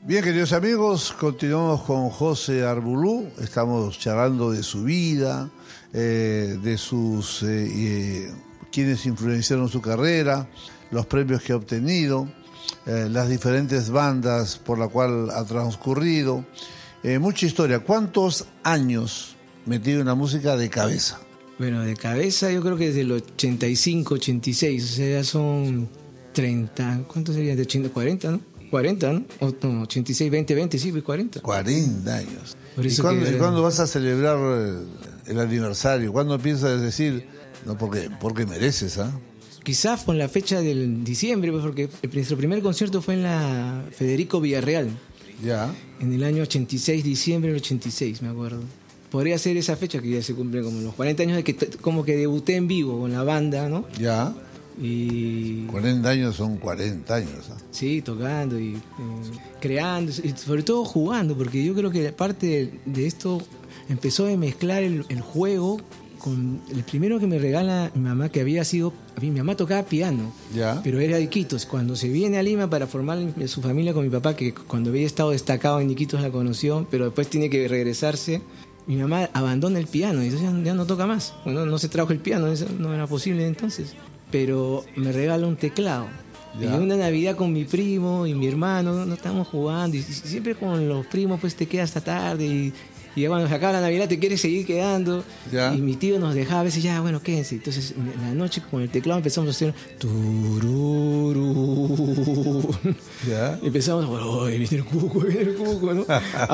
Bien, queridos amigos, continuamos con José Arbulú. Estamos charlando de su vida, de sus quienes influenciaron su carrera, los premios que ha obtenido, las diferentes bandas por la cual ha transcurrido. Mucha historia. ¿Cuántos años metido en la música de cabeza? Bueno, de cabeza yo creo que desde el 85, 86, o sea, ya son 30, ¿cuánto sería? De 80, 40, ¿no? 40, ¿no? O, no, 86, 20, sí, 40. 40 años. Por eso ¿Y cuándo vas a celebrar el aniversario? ¿Cuándo piensas decir, no, porque mereces, ¿ah? Quizás con la fecha del diciembre, pues, porque nuestro primer concierto fue en la Federico Villarreal. Ya. En el año 86, diciembre del 86, me acuerdo. Podría ser esa fecha que ya se cumple como los 40 años de que como que debuté en vivo con la banda, ¿no? Ya. Y 40 años son 40 años, ¿eh? Sí, tocando y creando, y sobre todo jugando, porque yo creo que parte de esto empezó a mezclar el juego con el primero que me regala mi mamá, que había sido... Mi mamá tocaba piano, Ya. pero era de Iquitos. Cuando se viene a Lima para formar su familia con mi papá, que cuando había estado destacado en Iquitos la conoció, pero después tiene que regresarse, mi mamá abandona el piano y entonces ya no toca más. Bueno, no se trajo el piano, eso no era posible entonces. Pero me regala un teclado. Ya. Y una Navidad con mi primo y mi hermano, no estábamos jugando. Y siempre con los primos, pues te quedas hasta tarde. Y ya cuando se acaba la Navidad te quieres seguir quedando. Ya. Y mi tío nos dejaba a veces, ya, bueno, quédense. Entonces, en la noche con el teclado empezamos a hacer tururú. Ya. Y empezamos, viene el cuco, ¿no?